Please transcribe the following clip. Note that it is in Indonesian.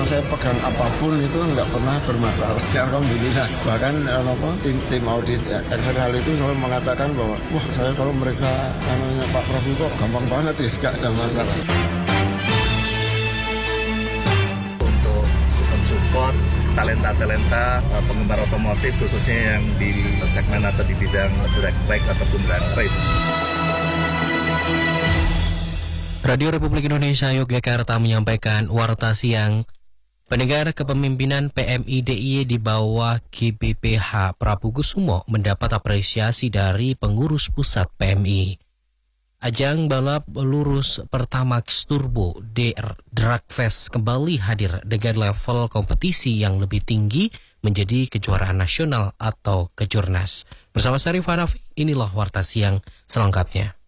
saya pegang apapun itu nggak pernah bermasalah. Alhamdulillah. Bahkan tim audit eksternal itu selalu mengatakan bahwa wah saya kalau meriksa Pak Prabowo kok gampang banget ya, nggak ada masalah. Untuk support talenta-talenta penggemar otomotif khususnya yang di segmen atau di bidang drag bike ataupun drag race. Radio Republik Indonesia Yogyakarta menyampaikan warta siang. Pendengar, kepemimpinan PMI DIY di bawah GBPH Prabu Kusumo mendapat apresiasi dari pengurus pusat PMI. Ajang balap lurus Pertamax Turbo Drag Fest kembali hadir dengan level kompetisi yang lebih tinggi menjadi kejuaraan nasional atau kejurnas. Bersama Syarif Hanafi, inilah warta siang selengkapnya.